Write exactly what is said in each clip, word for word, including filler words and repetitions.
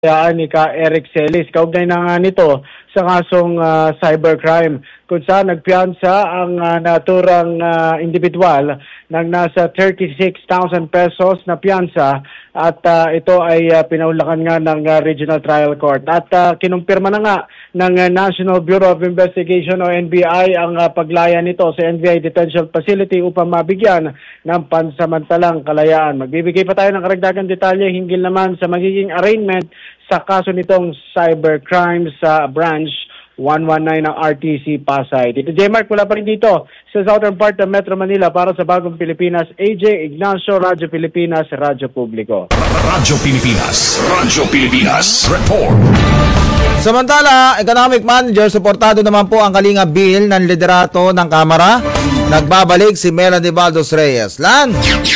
Kaya ni ka Eric Celis, kaugnay na nga nito sa kasong uh, cybercrime kung saan nagpiyansa ang uh, naturang uh, individual ng nasa thirty-six thousand pesos na piyansa at uh, ito ay uh, pinaulakan nga ng uh, Regional Trial Court. At uh, kinumpirma na nga ng uh, National Bureau of Investigation o N B I ang uh, paglaya nito sa N B I Detention Facility upang mabigyan ng pansamantalang kalayaan. Magbibigay pa tayo ng karagdagang detalye hinggil naman sa magiging arraignment sa kaso nitong cybercrime sa branch one nineteen ng R T C Pasay. Dito J. Mark, mula pa rin dito sa southern part ng Metro Manila para sa Bagong Pilipinas, A J Ignacio, Radyo Pilipinas, Radyo Publiko. Radyo Pilipinas, Radyo Pilipinas, report. Samantala, economic manager, suportado naman po ang Kalinga Bill ng liderato ng Kamara. Nagbabalik si Melanie Baldos Reyes. Lan!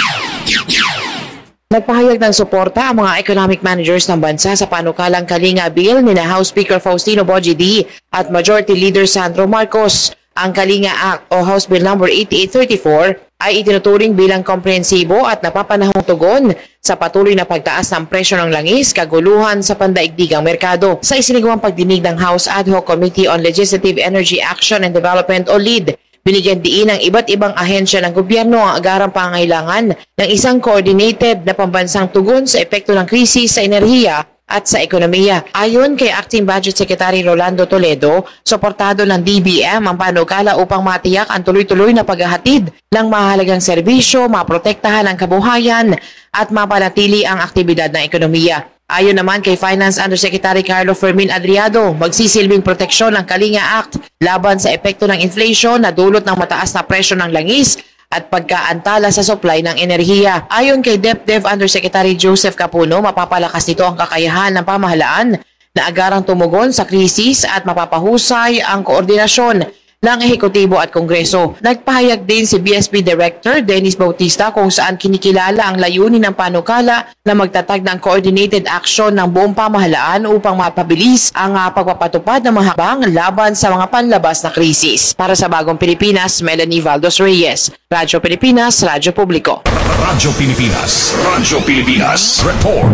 Nagpahayag ng suporta ang mga economic managers ng bansa sa panukalang Kalinga Bill ni House Speaker Faustino Boji-D at Majority Leader Sandro Marcos. Ang Kalinga Act o House Bill number eighty-eight thirty-four ay itinuturing bilang komprehensibo at napapanahong tugon sa patuloy na pagtaas ng presyo ng langis, kaguluhan sa pandaigdigang merkado. Sa isinagawang pagdinig ng House Ad Hoc Committee on Legislative Energy Action and Development o L E D, binigyan diin ng iba't ibang ahensya ng gobyerno ang agarang pangangailangan ng isang coordinated na pambansang tugon sa epekto ng krisis sa enerhiya at sa ekonomiya. Ayon kay Acting Budget Secretary Rolando Toledo, suportado ng D B M ang panukala upang matiyak ang tuloy-tuloy na paghahatid ng mahalagang serbisyo, maprotektahan ang kabuhayan at mapanatili ang aktibidad ng ekonomiya. Ayon naman kay Finance Undersecretary Carlo Fermin Adriado, magsisilbing proteksyon ng Kalinga Act laban sa epekto ng inflation na dulot ng mataas na presyo ng langis at pagkaantala sa supply ng enerhiya. Ayon kay DepDev Undersecretary Joseph Capuno, mapapalakas nito ang kakayahan ng pamahalaan na agarang tumugon sa krisis at mapapahusay ang koordinasyon ng Ehekutibo at Kongreso. Nagpahayag din si B S P Director Dennis Bautista kung saan kinikilala ang layunin ng panukala na magtatag ng coordinated action ng buong pamahalaan upang mapabilis ang uh, pagpapatupad ng mga hakbang laban sa mga panlabas na krisis. Para sa Bagong Pilipinas, Melanie Baldos Reyes, Radyo Pilipinas, Radyo Publiko. Radyo Pilipinas, Radyo Pilipinas, report.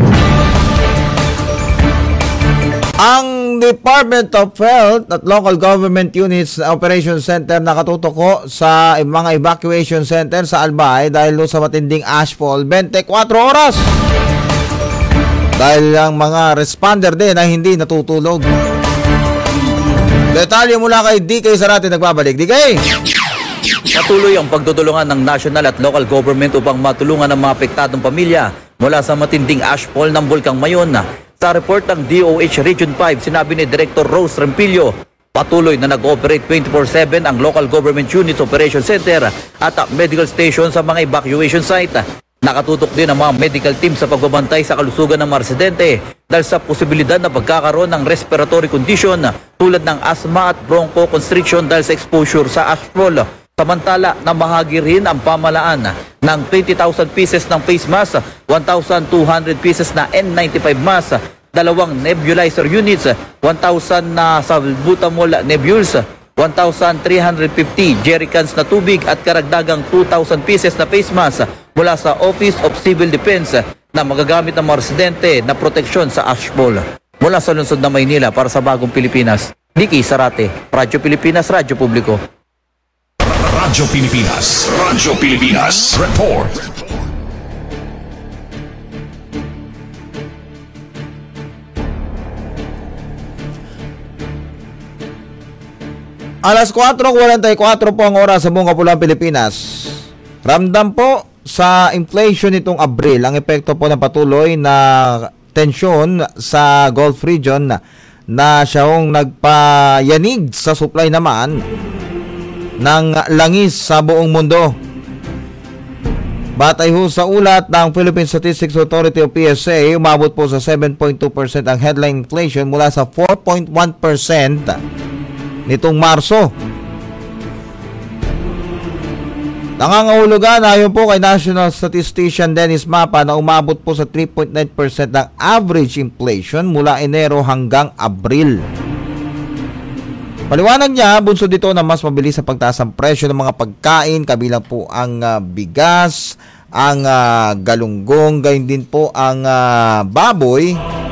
Ang Department of Health at Local Government Units Operation Center nakatutuko sa mga evacuation center sa Albay dahil sa matinding ashfall twenty-four oras. Dahil ang mga responder din ay hindi natutulog. Detalye mula kay D K Sarate, nagbabalik. D K! Patuloy ang pagtutulungan ng national at local government upang matulungan ang mga apektadong pamilya mula sa matinding ashfall ng Bulkang Mayon. Sa report ng D O H Region five, sinabi ni Director Rose Rempilio, patuloy na nag-ooperate twenty-four seven ang Local Government Units Operation Center at medical station sa mga evacuation site. Nakatutok din ang mga medical team sa pagbabantay sa kalusugan ng mga residente dahil sa posibilidad na pagkakaroon ng respiratory condition tulad ng asthma at bronchoconstriction dahil sa exposure sa ashfall. Samantala, namahagi rin ang pamalaan ng twenty thousand pieces ng face mask, one thousand two hundred pieces na N ninety-five mask, dalawang nebulizer units, one thousand na salbutamol nebules, one thousand three hundred fifty jerrycans na tubig at karagdagang two thousand pieces na face mask mula sa Office of Civil Defense na magagamit ng mga residente na proteksyon sa ashfall. Mula sa lungsod na Maynila para sa Bagong Pilipinas, Nicky Sarate, Radyo Pilipinas, Radyo Publiko. Radyo Pilipinas, Radyo Pilipinas, report. Alas four forty-four po ang oras sa buong Kapulang Pilipinas. Ramdam po sa inflation itong Abril ang epekto po ng patuloy na tensyon sa Gulf region na, na siyang nagpayanig sa supply naman ng langis sa buong mundo. Batay ho sa ulat ng Philippine Statistics Authority o P S A, umabot po sa seven point two percent ang headline inflation mula sa four point one percent nitong Marso. Nangangahulugan ayon po kay National Statistician Dennis Mapa na umabot po sa three point nine percent ang average inflation mula Enero hanggang Abril. Paliwanag niya, bunso dito na mas mabilis sa pagtaas ng presyo ng mga pagkain, kabilang po ang uh, bigas, ang uh, galunggong, gayon din po ang uh, baboy